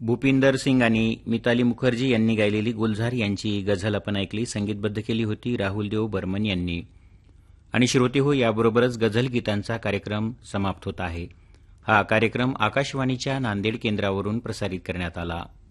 भूपिंदर सिंग आणि मिताली मुखर्जी यांनी गायलेली गुलजार यांची गझल आपण ऐकली. संगीतबद्ध केली होती राहुल देव बर्मन यांनी. आणि श्रोते हो, याबरोबरच गझल गीतांचा कार्यक्रम समाप्त होत आहे. हा कार्यक्रम आकाशवाणीच्या नांदेड केंद्रावरून प्रसारित करण्यात आला.